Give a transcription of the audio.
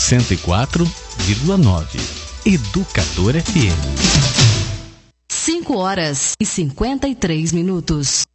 104,9. Educador FM. 5 horas e 53 minutos.